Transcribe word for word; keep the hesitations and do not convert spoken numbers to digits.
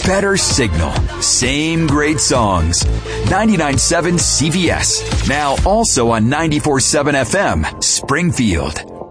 better signal, same great songs. ninety-nine point seven C V S. Now also on ninety-four point seven F M, Springfield.